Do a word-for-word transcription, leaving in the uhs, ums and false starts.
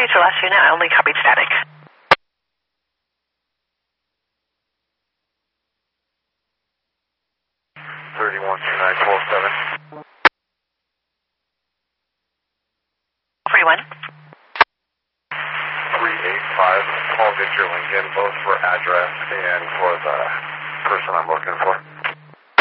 It's your last unit. I only copied static. thirty-one two nine twelve seven. forty-one. three eight five. Call Victor Lincoln, both for address and for the person I'm looking for.